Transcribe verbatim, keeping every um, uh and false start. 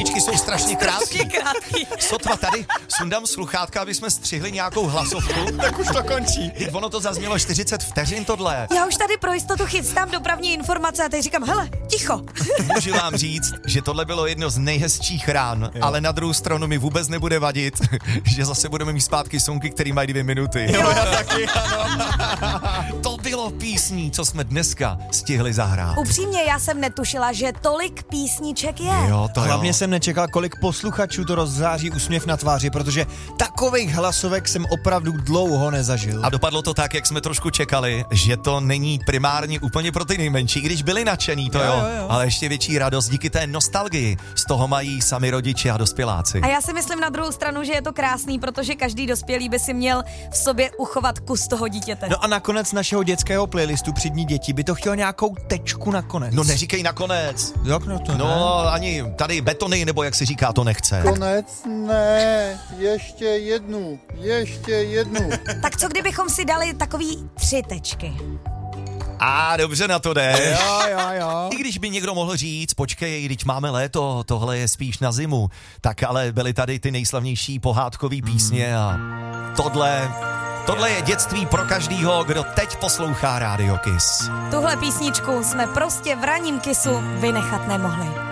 písničky jsou strašně Strašně krátké. krátký. Sotva tady sundám sluchátka, aby jsme střihli nějakou hlasovku. Tak už to končí. Ono to zaznělo čtyřicet vteřin tohle. Já už tady pro jistotu chystám dopravní informace a teď říkám, hele, ticho. Můžu vám říct, že tohle bylo jedno z nejhezčích rán, jo. Ale na druhou stranu mi vůbec nebude vadit, že zase budeme mít zpátky sonky, který mají dvě minuty. Jo, já taky, ano. To bylo písní, co jsme dneska stihli zahrát. Upřímně, já jsem netušila, že tolik písniček je. Jo, to Hlavně jo. jsem nečekal, kolik posluchačů to rozzáří úsměv na tváři, protože takových hlasovek jsem opravdu dlouho nezažil. A dopadlo to tak, jak jsme trošku čekali, že to není primárně úplně pro ty nejmenší, když byli nadšený, to jo, Jo, jo, jo. ale ještě větší radost díky té nostalgii. Z toho mají sami rodiče a dospěláci. A já si myslím na druhou stranu, že je to krásný, protože každý dospělý by si měl v sobě uchovat kus toho dítěte. No a nakonec našeho dětského playlistu Při dní dětí by to chtělo nějakou tečku nakonec. No neříkej nakonec. Jak no to No ne? ani tady betony, nebo jak se říká, to nechce. Konec? Ne, ještě jednu, ještě jednu. Tak co kdybychom si dali takový tři tečky? A dobře na to jde. Jo, jo, jo. I když by někdo mohl říct, počkej, když máme léto, tohle je spíš na zimu, tak ale byly tady ty nejslavnější pohádkový písně a tohle, tohle je dětství pro každýho, kdo teď poslouchá Radio Kiss. Tuhle písničku jsme prostě v raním Kissu vynechat nemohli.